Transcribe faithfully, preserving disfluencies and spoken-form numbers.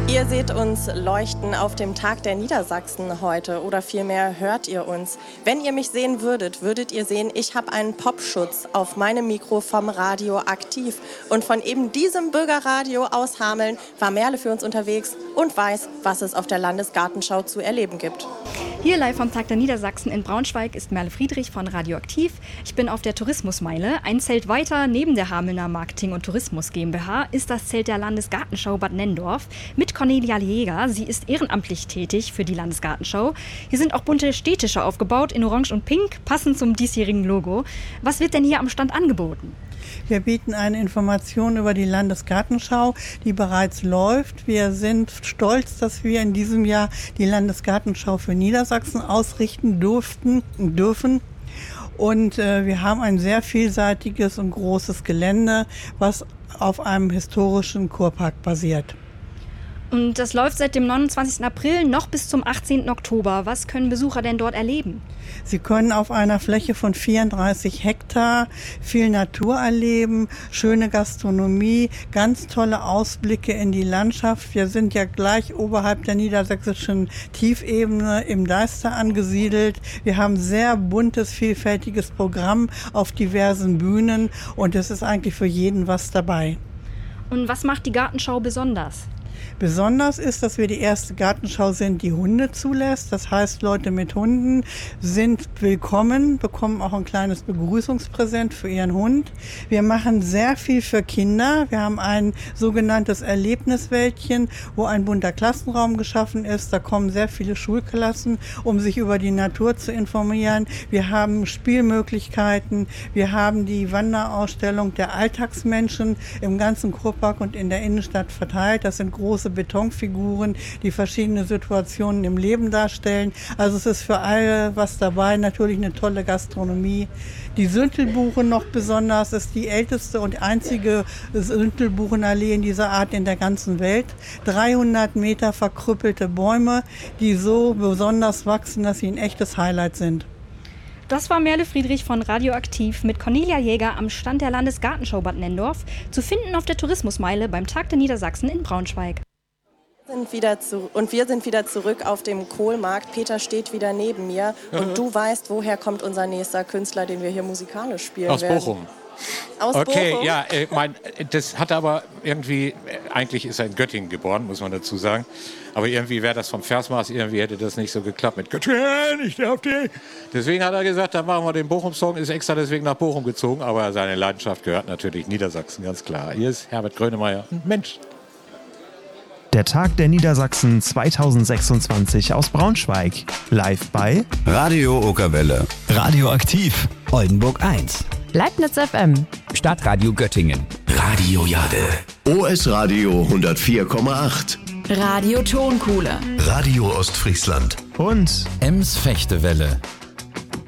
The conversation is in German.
Ihr seht uns leuchten auf dem Tag der Niedersachsen heute oder vielmehr hört ihr uns. Wenn ihr mich sehen würdet, würdet ihr sehen, ich habe einen Popschutz auf meinem Mikro vom Radio Aktiv. Und von eben diesem Bürgerradio aus Hameln war Merle für uns unterwegs und weiß, was es auf der Landesgartenschau zu erleben gibt. Hier live vom Tag der Niedersachsen in Braunschweig ist Merle Friedrich von Radio Aktiv. Ich bin auf der Tourismusmeile. Ein Zelt weiter neben der Hamelner Marketing- und Tourismus GmbH ist das Zelt der Landesgartenschau Bad Nenndorf mit Cornelia Jäger. Sie ist ehrenamtlich tätig für die Landesgartenschau. Hier sind auch bunte Stehtische aufgebaut in Orange und Pink, passend zum diesjährigen Logo. Was wird denn hier am Stand angeboten? Wir bieten eine Information über die Landesgartenschau, die bereits läuft. Wir sind stolz, dass wir in diesem Jahr die Landesgartenschau für Niedersachsen ausrichten durften, dürfen. Und äh, wir haben ein sehr vielseitiges und großes Gelände, was auf einem historischen Kurpark basiert. Und das läuft seit dem neunundzwanzigsten April noch bis zum achtzehnten Oktober. Was können Besucher denn dort erleben? Sie können auf einer Fläche von vierunddreißig Hektar viel Natur erleben, schöne Gastronomie, ganz tolle Ausblicke in die Landschaft. Wir sind ja gleich oberhalb der niedersächsischen Tiefebene im Deister angesiedelt. Wir haben sehr buntes, vielfältiges Programm auf diversen Bühnen und es ist eigentlich für jeden was dabei. Und was macht die Gartenschau besonders? Besonders ist, dass wir die erste Gartenschau sind, die Hunde zulässt. Das heißt, Leute mit Hunden sind willkommen, bekommen auch ein kleines Begrüßungspräsent für ihren Hund. Wir machen sehr viel für Kinder. Wir haben ein sogenanntes Erlebniswäldchen, wo ein bunter Klassenraum geschaffen ist. Da kommen sehr viele Schulklassen, um sich über die Natur zu informieren. Wir haben Spielmöglichkeiten. Wir haben die Wanderausstellung der Alltagsmenschen im ganzen Kurpark und in der Innenstadt verteilt. Das sind große Betonfiguren, die verschiedene Situationen im Leben darstellen. Also es ist für alle was dabei. Natürlich eine tolle Gastronomie. Die Süntelbuchen noch besonders, ist die älteste und einzige Süntelbuchenallee in dieser Art in der ganzen Welt. dreihundert Meter verkrüppelte Bäume, die so besonders wachsen, dass sie ein echtes Highlight sind. Das war Merle Friedrich von Radio Aktiv mit Cornelia Jäger am Stand der Landesgartenschau Bad Nenndorf, zu finden auf der Tourismusmeile beim Tag der Niedersachsen in Braunschweig. Sind wieder zu, und wir sind wieder zurück auf dem Kohlmarkt. Peter steht wieder neben mir und mhm. du weißt, woher kommt unser nächster Künstler, den wir hier musikalisch spielen Aus werden. Bochum. Aus okay, Bochum? ja, äh, mein, das hat aber irgendwie, eigentlich ist er in Göttingen geboren, muss man dazu sagen. Aber irgendwie wäre das vom Versmaß, irgendwie hätte das nicht so geklappt mit Göttingen, ich darf dich. Deswegen hat er gesagt, dann machen wir den Bochum-Song, ist extra deswegen nach Bochum gezogen. Aber seine Leidenschaft gehört natürlich Niedersachsen, ganz klar. Hier ist Herbert Grönemeyer, Mensch. Der Tag der Niedersachsen zweitausendsechsundzwanzig aus Braunschweig. Live bei Radio Okerwelle, Radio Aktiv, Oldenburg eins, Leibniz F M, Stadtradio Göttingen, Radio Jade, O S Radio hundertvier Komma acht, Radio Tonkuhle, Radio Ostfriesland und Ems Fechtewelle.